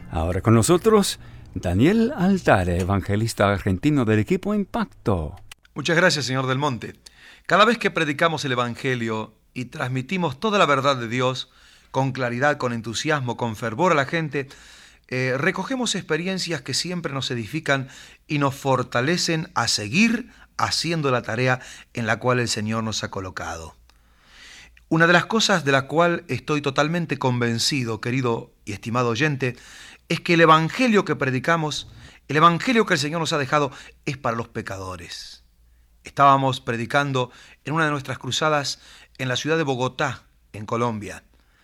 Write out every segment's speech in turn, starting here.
Ahora con nosotros, Daniel Altare, evangelista argentino del equipo Impacto. Muchas gracias, señor Del Monte. Cada vez que predicamos el Evangelio y transmitimos toda la verdad de Dios, con claridad, con entusiasmo, con fervor a la gente, recogemos experiencias que siempre nos edifican y nos fortalecen a seguir haciendo la tarea en la cual el Señor nos ha colocado. Una de las cosas de la cual estoy totalmente convencido, querido y estimado oyente, es que el Evangelio que predicamos, el Evangelio que el Señor nos ha dejado, es para los pecadores. Estábamos predicando en una de nuestras cruzadas en la ciudad de Bogotá, en Colombia.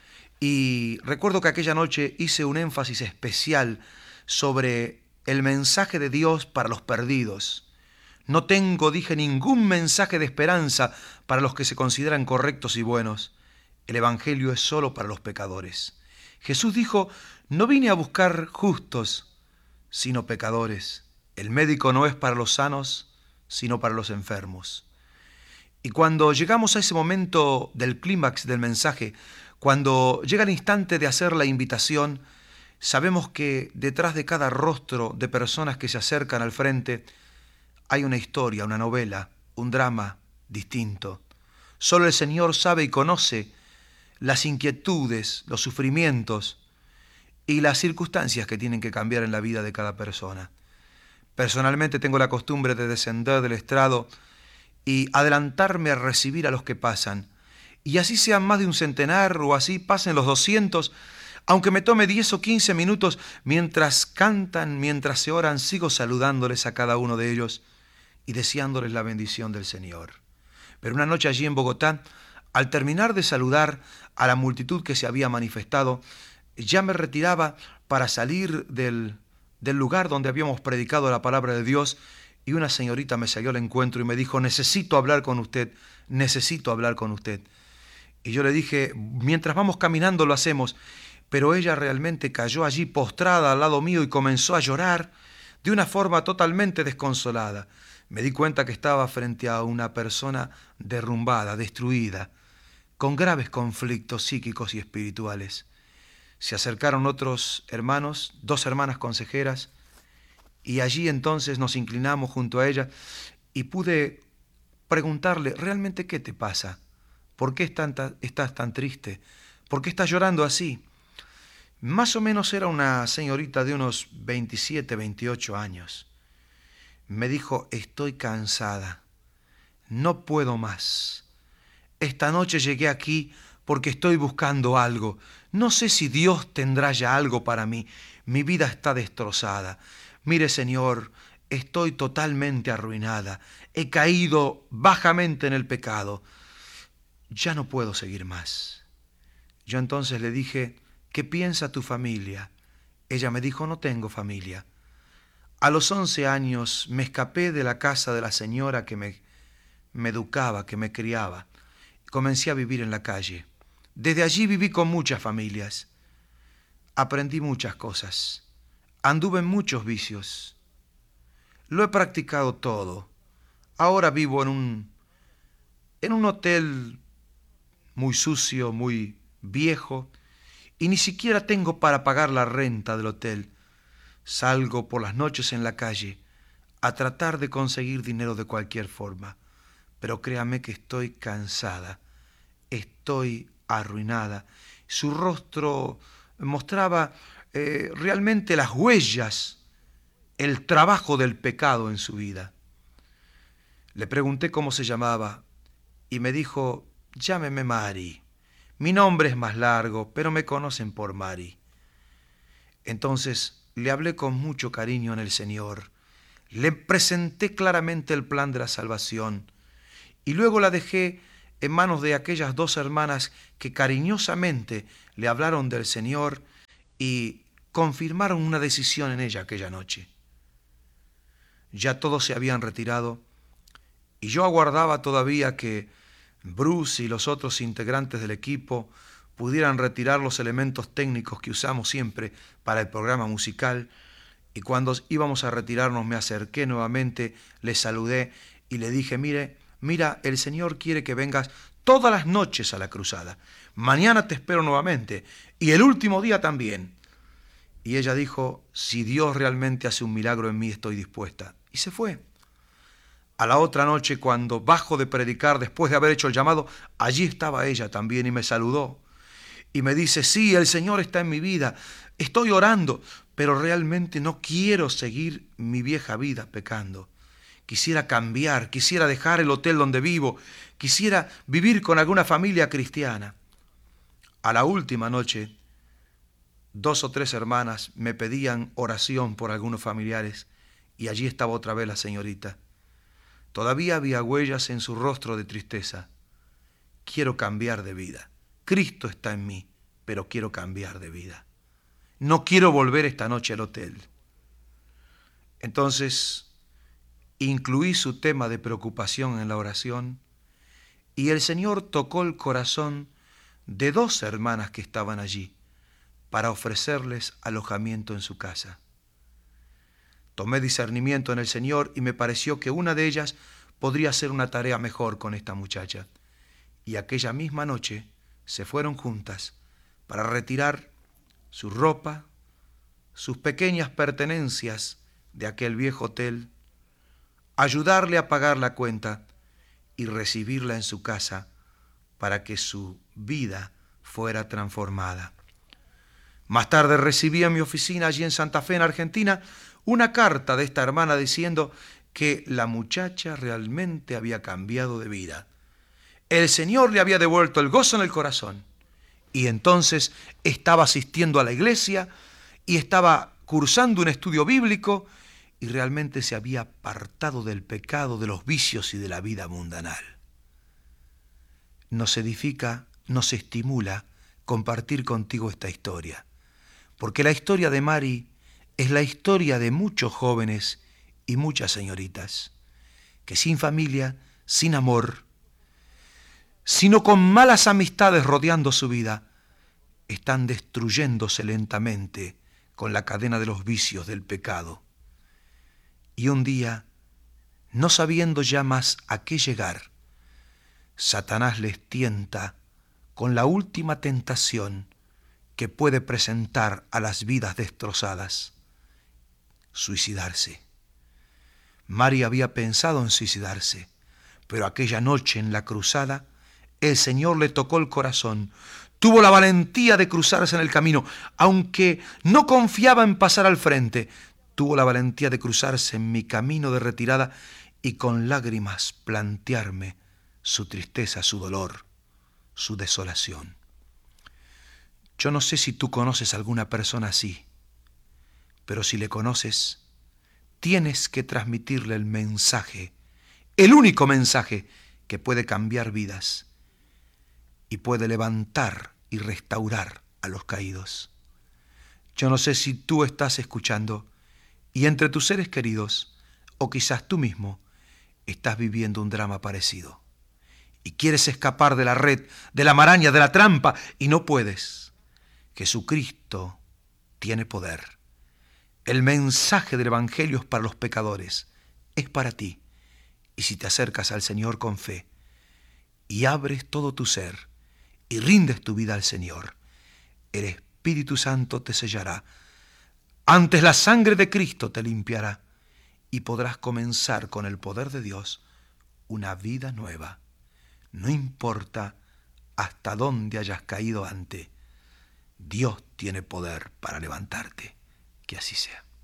Y recuerdo que aquella noche hice un énfasis especial sobre el mensaje de Dios para los perdidos. No tengo, dije, ningún mensaje de esperanza para los que se consideran correctos y buenos. El Evangelio es solo para los pecadores. Jesús dijo, no vine a buscar justos, sino pecadores. El médico no es para los sanos, sino para los enfermos. Y cuando llegamos a ese momento del clímax del mensaje, cuando llega el instante de hacer la invitación, sabemos que detrás de cada rostro de personas que se acercan al frente hay una historia, una novela, un drama distinto. Solo el Señor sabe y conoce las inquietudes, los sufrimientos y las circunstancias que tienen que cambiar en la vida de cada persona. Personalmente tengo la costumbre de descender del estrado y adelantarme a recibir a los que pasan. Y así sean más de un centenar o así pasen los 200, aunque me tome 10 o 15 minutos, mientras cantan, mientras se oran, sigo saludándoles a cada uno de ellos y deseándoles la bendición del Señor. Pero una noche allí en Bogotá, al terminar de saludar a la multitud que se había manifestado, ya me retiraba para salir del lugar donde habíamos predicado la palabra de Dios, y una señorita me salió al encuentro y me dijo, necesito hablar con usted. Y yo le dije, mientras vamos caminando lo hacemos, pero ella realmente cayó allí postrada al lado mío y comenzó a llorar de una forma totalmente desconsolada. Me di cuenta que estaba frente a una persona derrumbada, destruida, con graves conflictos psíquicos y espirituales. Se acercaron otros hermanos, 2 hermanas consejeras, y allí entonces nos inclinamos junto a ella y pude preguntarle, ¿realmente qué te pasa? ¿Por qué estás tan triste? ¿Por qué estás llorando así? Más o menos era una señorita de unos 27, 28 años. Me dijo, estoy cansada, no puedo más. Esta noche llegué aquí porque estoy buscando algo. No sé si Dios tendrá ya algo para mí. Mi vida está destrozada. Mire, Señor, estoy totalmente arruinada. He caído bajamente en el pecado. Ya no puedo seguir más. Yo entonces le dije, ¿qué piensa tu familia? Ella me dijo, no tengo familia. A los 11 años me escapé de la casa de la señora que me educaba, que me criaba. Comencé a vivir en la calle. Desde allí viví con muchas familias. Aprendí muchas cosas. Anduve en muchos vicios. Lo he practicado todo. Ahora vivo en un hotel muy sucio, muy viejo, y ni siquiera tengo para pagar la renta del hotel. Salgo por las noches en la calle a tratar de conseguir dinero de cualquier forma, pero créame que estoy cansada, estoy arruinada. Su rostro mostraba realmente las huellas, el trabajo del pecado en su vida. Le pregunté cómo se llamaba y me dijo, llámeme Mari. Mi nombre es más largo, pero me conocen por Mari. Entonces le hablé con mucho cariño en el Señor, le presenté claramente el plan de la salvación y luego la dejé en manos de aquellas 2 hermanas que cariñosamente le hablaron del Señor y confirmaron una decisión en ella aquella noche. Ya todos se habían retirado y yo aguardaba todavía que Bruce y los otros integrantes del equipo pudieran retirar los elementos técnicos que usamos siempre para el programa musical, y cuando íbamos a retirarnos me acerqué nuevamente, le saludé y le dije, mira, el Señor quiere que vengas todas las noches a la cruzada. Mañana te espero nuevamente y el último día también. Y ella dijo, si Dios realmente hace un milagro en mí, estoy dispuesta. Y se fue. A la otra noche, cuando bajo de predicar, después de haber hecho el llamado, allí estaba ella también y me saludó. Y me dice, sí, el Señor está en mi vida, estoy orando, pero realmente no quiero seguir mi vieja vida pecando. Quisiera cambiar, quisiera dejar el hotel donde vivo, quisiera vivir con alguna familia cristiana. A la última noche, 2 o 3 hermanas me pedían oración por algunos familiares y allí estaba otra vez la señorita. Todavía había huellas en su rostro de tristeza. Quiero cambiar de vida. Cristo está en mí, pero quiero cambiar de vida. No quiero volver esta noche al hotel. Entonces, incluí su tema de preocupación en la oración y el Señor tocó el corazón de 2 hermanas que estaban allí para ofrecerles alojamiento en su casa. Tomé discernimiento en el Señor y me pareció que una de ellas podría hacer una tarea mejor con esta muchacha. Y aquella misma noche se fueron juntas para retirar su ropa, sus pequeñas pertenencias de aquel viejo hotel, ayudarle a pagar la cuenta y recibirla en su casa para que su vida fuera transformada. Más tarde recibí en mi oficina allí en Santa Fe, en Argentina, una carta de esta hermana diciendo que la muchacha realmente había cambiado de vida. El Señor le había devuelto el gozo en el corazón y entonces estaba asistiendo a la iglesia y estaba cursando un estudio bíblico y realmente se había apartado del pecado, de los vicios y de la vida mundanal. Nos edifica, nos estimula compartir contigo esta historia, porque la historia de Mari es la historia de muchos jóvenes y muchas señoritas que sin familia, sin amor, sino con malas amistades rodeando su vida, están destruyéndose lentamente con la cadena de los vicios del pecado. Y un día, no sabiendo ya más a qué llegar, Satanás les tienta con la última tentación que puede presentar a las vidas destrozadas: suicidarse. Mari había pensado en suicidarse, pero aquella noche en la cruzada, el Señor le tocó el corazón. Tuvo la valentía de cruzarse en el camino, aunque no confiaba en pasar al frente. Tuvo la valentía de cruzarse en mi camino de retirada y con lágrimas plantearme su tristeza, su dolor, su desolación. Yo no sé si tú conoces a alguna persona así, pero si le conoces, tienes que transmitirle el mensaje, el único mensaje que puede cambiar vidas y puede levantar y restaurar a los caídos. Yo no sé si tú estás escuchando y entre tus seres queridos, o quizás tú mismo, estás viviendo un drama parecido y quieres escapar de la red, de la maraña, de la trampa y no puedes. Jesucristo tiene poder. El mensaje del Evangelio es para los pecadores, es para ti. Y si te acercas al Señor con fe y abres todo tu ser y rindes tu vida al Señor, el Espíritu Santo te sellará. Antes la sangre de Cristo te limpiará y podrás comenzar con el poder de Dios una vida nueva. No importa hasta dónde hayas caído antes, Dios tiene poder para levantarte. Que así sea.